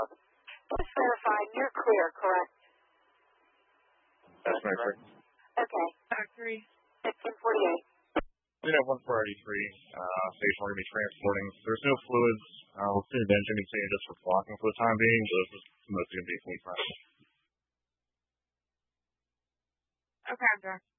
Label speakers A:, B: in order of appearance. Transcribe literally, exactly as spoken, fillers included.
A: Just verify, you're clear, correct?
B: That's correct.
A: Okay.
C: Factory.
A: fifteen forty-eight.
B: Unit one four eighty-three, uh, station we're going to be transporting. There's no fluids. Uh, we'll see the engine continue just for blocking for the time being, but this is mostly going to be clean pressure.
C: Okay, I'm done.